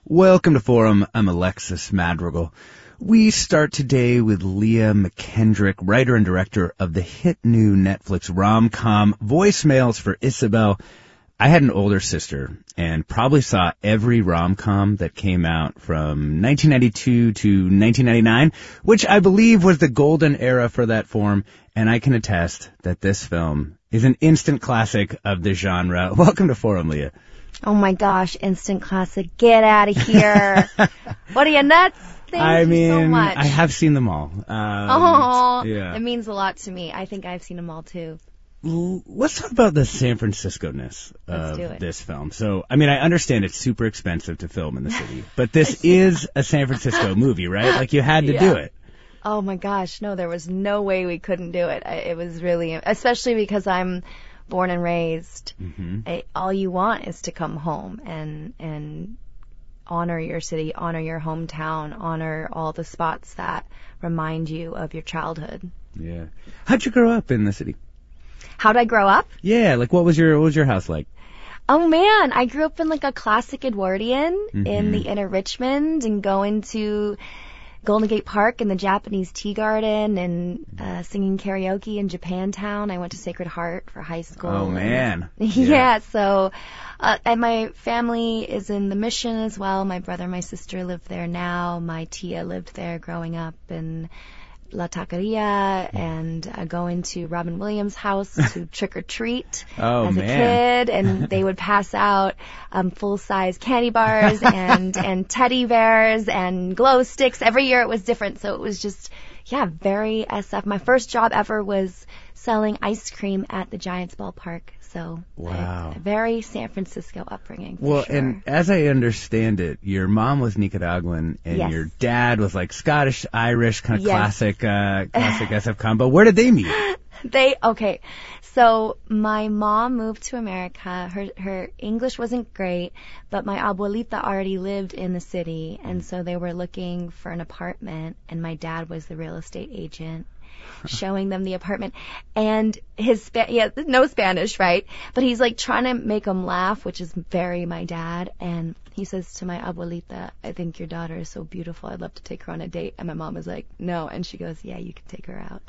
Welcome to Forum. I'm Alexis Madrigal. We start today with Leah McKendrick, writer and director of the hit new Netflix rom-com Voicemails for Isabel. I had an older sister and probably saw every rom-com that came out from 1992 to 1999, which I believe was the golden era for that form, and I can attest that this film is an instant classic of the genre. Welcome to Forum, Leah. Oh my gosh, instant classic. Get out of here. What are you, nuts? Thank you so much. I have seen them all. It means a lot to me. I think I've seen them all too. Let's talk about the San Francisco-ness of this film. So, I understand it's super expensive to film in the city, but this is a San Francisco movie, right? Like, you had to do it. Oh my gosh, no, there was no way we couldn't do it. It was really, especially because I'm born and raised. Mm-hmm. All you want is to come home and honor your city, honor your hometown, honor all the spots that remind you of your childhood. Yeah. How'd you grow up in the city? How'd I grow up? Yeah, like what was your house like? Oh man, I grew up in like a classic Edwardian in the inner Richmond and going to Golden Gate Park and the Japanese Tea Garden and singing karaoke in Japantown. I went to Sacred Heart for high school. Oh, man. So and my family is in the Mission as well. My brother and my sister live there now. My tia lived there growing up in La Taqueria, and going to Robin Williams' house to trick-or-treat as a kid, and they would pass out full-size candy bars and teddy bears and glow sticks. Every year it was different, so it was just, very SF. My first job ever was selling ice cream at the Giants ballpark. So, wow. A very San Francisco upbringing. Well, sure. And as I understand it, your mom was Nicaraguan and your dad was like Scottish, Irish, kind of classic SF combo. Where did they meet? So my mom moved to America. Her English wasn't great, but my abuelita already lived in the city, and so they were looking for an apartment, and my dad was the real estate agent showing them the apartment, and no Spanish, right? But he's like trying to make them laugh, which is very my dad, and he says to my abuelita, I think your daughter is so beautiful, I'd love to take her on a date. And my mom was like, no, and she goes, yeah, you can take her out.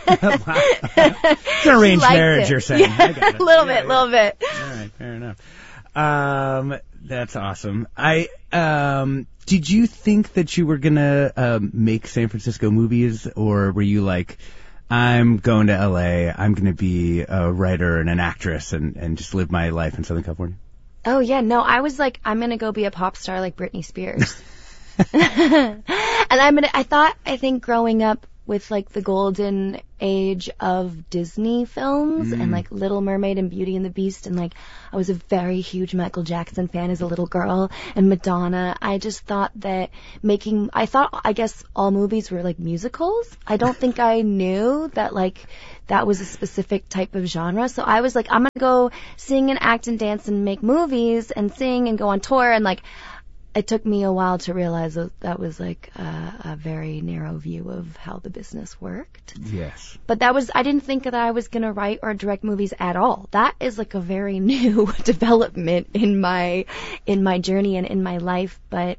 It's an arranged marriage, you're saying. Yeah, I got it. little bit. All right, fair enough. That's awesome. Did you think that you were gonna make San Francisco movies, or were you like, I'm going to LA, I'm gonna be a writer and an actress and just live my life in Southern California? Oh yeah, no, I was like, I'm gonna go be a pop star like Britney Spears. And I think growing up with like the golden age of Disney films and like Little Mermaid and Beauty and the Beast, and like I was a very huge Michael Jackson fan as a little girl, and Madonna. I just thought that I guess all movies were like musicals. I don't think I knew that like that was a specific type of genre. So I was like, I'm gonna go sing and act and dance and make movies and sing and go on tour, and like it took me a while to realize that was like a very narrow view of how the business worked. Yes. But I didn't think that I was going to write or direct movies at all. That is like a very new development in my journey and in my life. But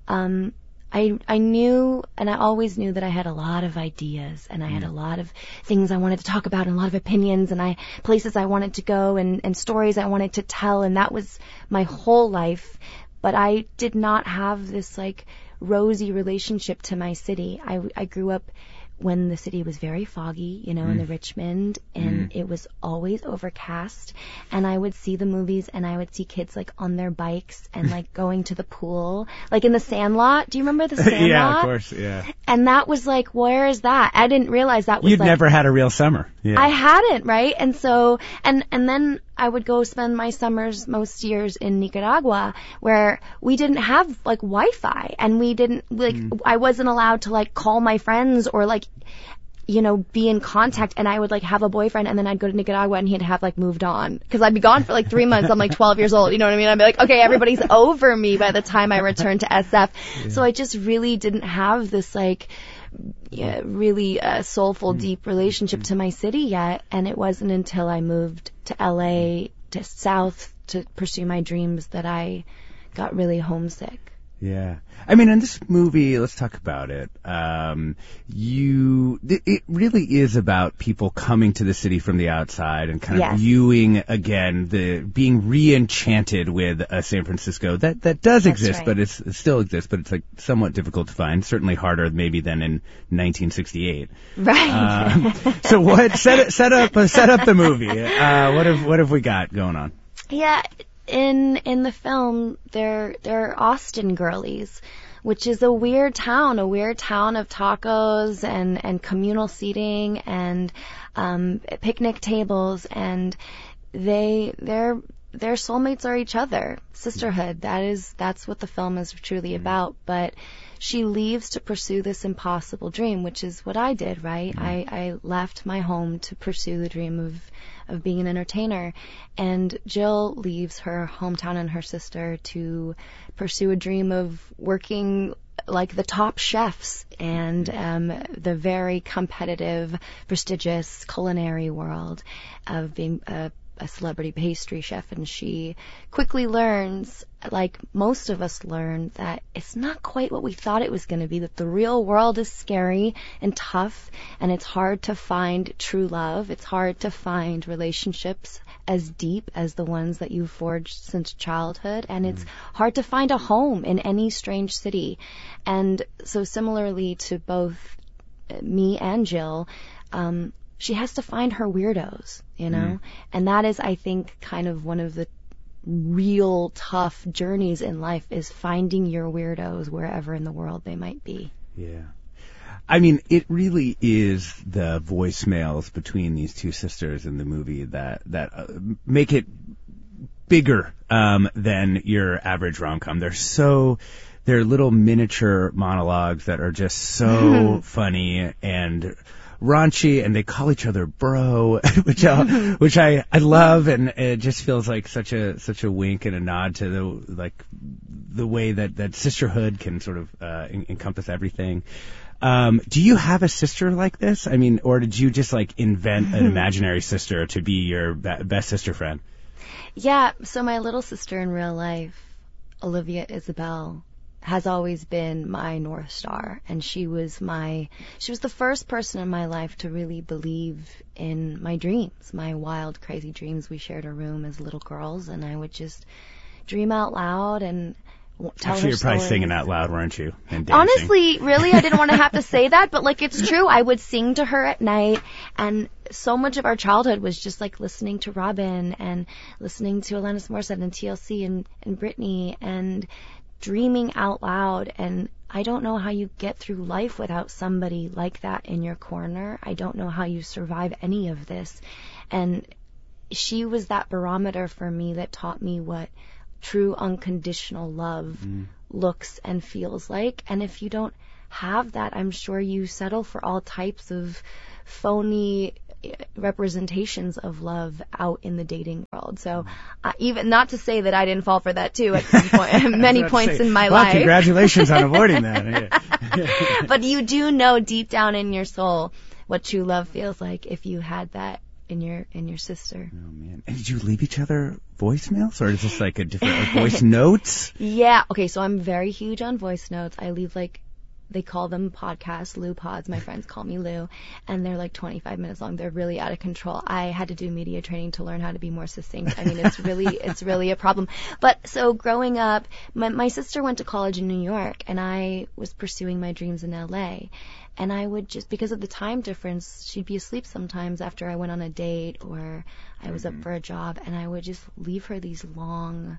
I knew, and I always knew that I had a lot of ideas, and I had a lot of things I wanted to talk about, and a lot of opinions, and places I wanted to go, and stories I wanted to tell, and that was my whole life. But I did not have this like rosy relationship to my city. I grew up when the city was very foggy, in the Richmond, and it was always overcast, and I would see the movies, and I would see kids like on their bikes and like going to the pool, like in the Sandlot. Do you remember the Sandlot? Yeah, of course, yeah. And that was like, where is that? I didn't realize that was You'd never had a real summer. Yeah. I hadn't, right? And so, and then I would go spend my summers most years in Nicaragua, where we didn't have like Wi-Fi, and we didn't like I wasn't allowed to like call my friends or like be in contact, and I would like have a boyfriend, and then I'd go to Nicaragua and he'd have like moved on, because I'd be gone for like 3 months. I'm like 12 years old, you know what I mean? I'd be like, okay, everybody's over me by the time I return to SF. Yeah. So I just really didn't have this like really soulful, deep relationship to my city yet, and it wasn't until I moved to LA to South to pursue my dreams that I got really homesick. Yeah. I mean, in this movie, let's talk about it. It really is about people coming to the city from the outside and kind of viewing again being re-enchanted with San Francisco. That does exist, right. But it still exists, but it's like somewhat difficult to find. Certainly harder maybe than in 1968. Right. So what? Set up the movie. What have we got going on? Yeah. In the film, they're Austin girlies, which is a weird town of tacos and communal seating and picnic tables, and their soulmates are each other. Sisterhood. That's what the film is truly about. But she leaves to pursue this impossible dream, which is what I did, right? I left my home to pursue the dream of being an entertainer, and Jill leaves her hometown and her sister to pursue a dream of working like the top chefs and the very competitive, prestigious culinary world of being a celebrity pastry chef. And she quickly learns, like most of us learn, that it's not quite what we thought it was going to be, that the real world is scary and tough, and it's hard to find true love. It's hard to find relationships as deep as the ones that you've forged since childhood, and it's hard to find a home in any strange city. And so similarly to both me and Jill, she has to find her weirdos, and that is, I think, kind of one of the real tough journeys in life, is finding your weirdos wherever in the world they might be. Yeah. I mean, it really is the voicemails between these two sisters in the movie that make it bigger than your average rom-com. They're little miniature monologues that are just so funny and raunchy, and they call each other bro, which I love, and it just feels like such a wink and a nod to the way that sisterhood can sort of encompass everything. Do you have a sister like this? I mean, or did you just like invent an imaginary sister to be your best sister friend? Yeah, so my little sister in real life, Olivia Isabel, has always been my North Star, and she was the first person in my life to really believe in my dreams, my wild, crazy dreams. We shared a room as little girls, and I would just dream out loud and tell Actually, her you're probably stories. Singing out loud, weren't you? And dancing. Honestly, really, I didn't want to have to say that, but like, it's true. I would sing to her at night, and so much of our childhood was just like listening to Robin and listening to Alanis Morissette and TLC and Britney and dreaming out loud. And I don't know how you get through life without somebody like that in your corner. I don't know how you survive any of this. And she was that barometer for me that taught me what true unconditional love looks and feels like. And if you don't have that, I'm sure you settle for all types of phony representations of love out in the dating world. So even not to say that I didn't fall for that too at some point, many points in my life. Congratulations on avoiding that. But you do know deep down in your soul what true love feels like if you had that in your sister. Oh man! And did you leave each other voicemails, or is this like a different voice notes? Yeah. Okay. So I'm very huge on voice notes. I leave they call them podcasts, Lou Pods. My friends call me Lou, and they're like 25 minutes long. They're really out of control. I had to do media training to learn how to be more succinct. I mean, it's really a problem. But so growing up, my sister went to college in New York, and I was pursuing my dreams in LA. And I would just, because of the time difference, she'd be asleep sometimes after I went on a date or I was up for a job, and I would just leave her these long,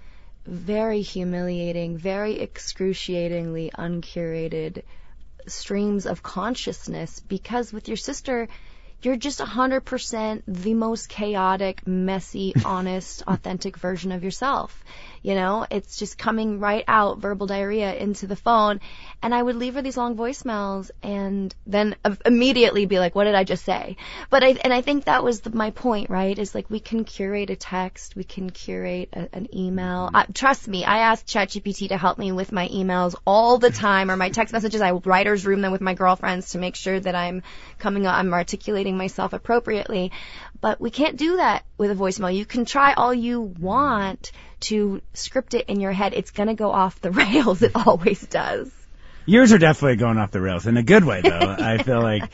very humiliating, very excruciatingly uncurated streams of consciousness, because with your sister, you're just 100% the most chaotic, messy, honest, authentic version of yourself. You know, it's just coming right out, verbal diarrhea into the phone. And I would leave her these long voicemails and then immediately be like, what did I just say? But I think that was my point, right? Is like, we can curate a text, we can curate an email. Trust me, I ask ChatGPT to help me with my emails all the time, or my text messages. I writer's room them with my girlfriends to make sure that I'm articulating communicating myself appropriately. But we can't do that with a voicemail. You can try all you want to script it in your head. It's going to go off the rails. It always does. Yours are definitely going off the rails in a good way, though. I feel like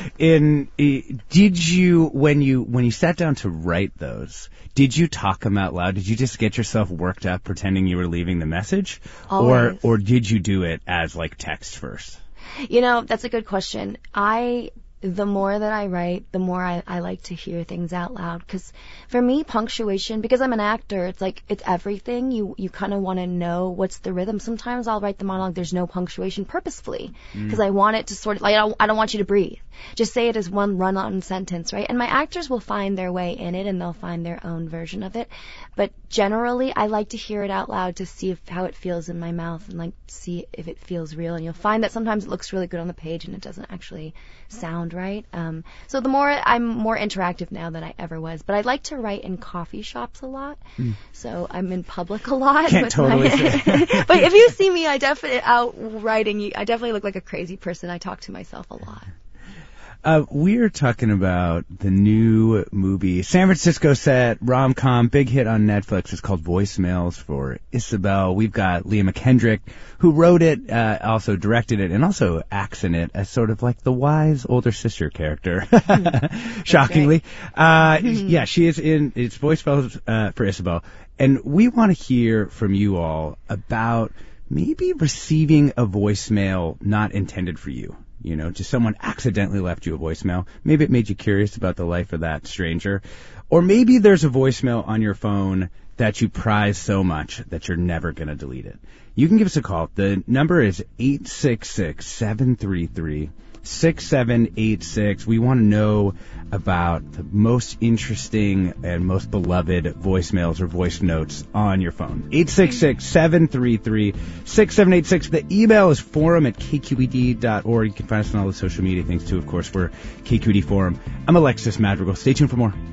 did you, when you sat down to write those, did you talk them out loud? Did you just get yourself worked up pretending you were leaving the message? Always. Or did you do it as like text first? That's a good question. The more that I write, the more I like to hear things out loud. Because for me, punctuation, because I'm an actor, it's everything. You kind of want to know what's the rhythm. Sometimes I'll write the monologue, there's no punctuation purposefully. Because I want it to sort of, I don't want you to breathe. Just say it as one run-on sentence, right? And my actors will find their way in it and they'll find their own version of it. But generally, I like to hear it out loud to see how it feels in my mouth and see if it feels real. And you'll find that sometimes it looks really good on the page and it doesn't actually sound right. So I'm more interactive now than I ever was. But I like to write in coffee shops a lot. So I'm in public a lot. Can't totally say. But if you see me, I definitely look like a crazy person. I talk to myself a lot. We're talking about the new movie, San Francisco set, rom-com, big hit on Netflix. It's called Voicemails for Isabel. We've got Leah McKendrick, who wrote it, also directed it, and also acts in it as sort of like the wise older sister character. Shockingly. Yeah, she is in, it's Voicemails for Isabel. And we want to hear from you all about maybe receiving a voicemail not intended for you. Just someone accidentally left you a voicemail. Maybe it made you curious about the life of that stranger. Or maybe there's a voicemail on your phone that you prize so much that you're never going to delete it. You can give us a call. The number is 866-733-6786. We want to know about the most interesting and most beloved voicemails or voice notes on your phone. 866-733-6786. The email is forum@kqed.org. You can find us on all the social media things, too. Of course, we're KQED Forum. I'm Alexis Madrigal. Stay tuned for more.